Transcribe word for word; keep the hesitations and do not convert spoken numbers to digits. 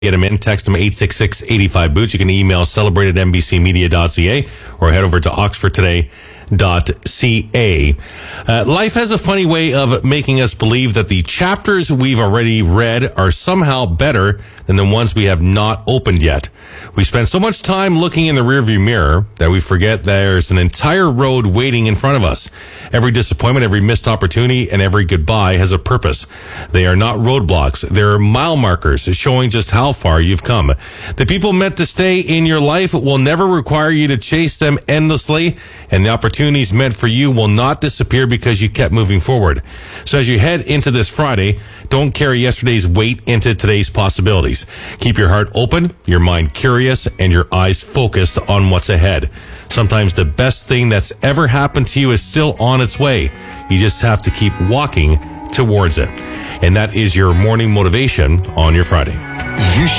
Get them in, text them eight six six, eight five, boots. You can email celebrate at n b c media dot c a or head over to oxford today dot c a. Uh, life has a funny way of making us believe that the chapters we've already read are somehow better than the ones we have not opened yet. We spend so much time looking in the rearview mirror that we forget there's an entire road waiting in front of us. Every disappointment, every missed opportunity, and every goodbye has a purpose. They are not roadblocks. They're mile markers showing just how far you've come. The people meant to stay in your life will never require you to chase them endlessly, and the opportunities meant for you will not disappear because you kept moving forward. So as you head into this Friday, don't carry yesterday's weight into today's possibilities. Keep your heart open, your mind curious, and your eyes focused on what's ahead. Sometimes the best thing that's ever happened to you is still on its way. You just have to keep walking towards it. And that is your morning motivation on your Friday. You